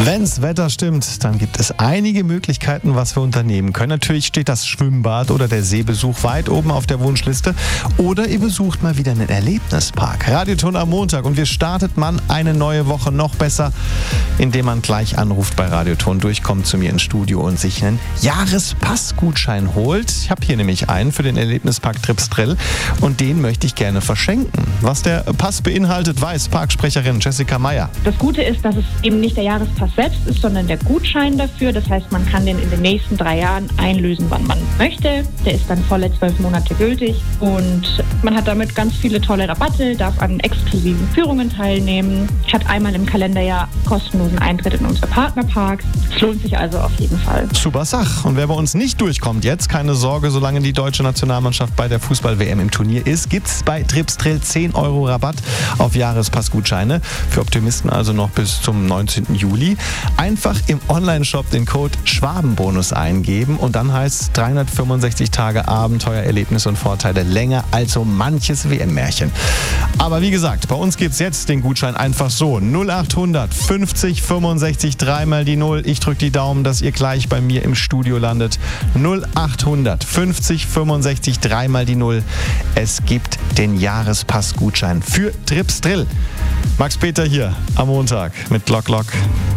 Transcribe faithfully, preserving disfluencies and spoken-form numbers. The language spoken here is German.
Wenn's Wetter stimmt, dann gibt es einige Möglichkeiten, was wir unternehmen können. Natürlich steht das Schwimmbad oder der Seebesuch weit oben auf der Wunschliste. Oder ihr besucht mal wieder einen Erlebnispark. Radioton am Montag und wie startet man eine neue Woche noch besser, indem man gleich anruft bei Radioton, durchkommt zu mir ins Studio und sich einen Jahrespassgutschein holt. Ich habe hier nämlich einen für den Erlebnispark Tripsdrill und den möchte ich gerne verschenken. Was der Pass beinhaltet, weiß Parksprecherin Jessica Meyer. Das Gute ist, dass es eben nicht der Jahrespass selbst ist, sondern der Gutschein dafür. Das heißt, man kann den in den nächsten drei Jahren einlösen, wann man möchte. Der ist dann volle zwölf Monate gültig und man hat damit ganz viele tolle Rabatte, darf an exklusiven Führungen teilnehmen, hat einmal im Kalenderjahr kostenlosen Eintritt in unsere Partnerparks. Es lohnt sich also auf jeden Fall. Super Sach. Und wer bei uns nicht durchkommt jetzt, keine Sorge, solange die deutsche Nationalmannschaft bei der Fußball-W M im Turnier ist, gibt es bei Tripsdrill zehn Euro Rabatt auf Jahrespassgutscheine. Für Optimisten also noch bis zum neunzehnten Juli. Einfach im Onlineshop den Code Schwabenbonus eingeben und dann heißt es dreihundertfünfundsechzig Tage Abenteuer, Erlebnis und Vorteile länger als so manches W M-Märchen. Aber wie gesagt, bei uns gibt es jetzt den Gutschein einfach so. null achthundert fünfzig fünfundsechzig dreimal die null. Ich drücke die Daumen, dass ihr gleich bei mir im Studio landet. null achthundert fünfzig fünfundsechzig dreimal die null. Es gibt den Jahrespassgutschein für Tripsdrill. Max Peter hier am Montag mit Glock Glock.